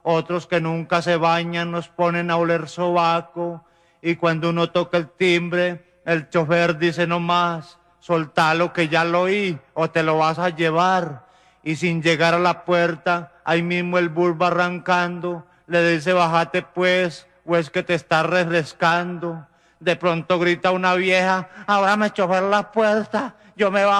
Otros que nunca se bañan nos ponen a oler sobaco. Y cuando uno toca el timbre, el chofer dice nomás, soltalo que ya lo oí o te lo vas a llevar. Y sin llegar a la puerta, ahí mismo el bus va arrancando, le dice bájate pues, o es que te está refrescando. De pronto grita una vieja, ahora me chofer la puerta, yo me bajo.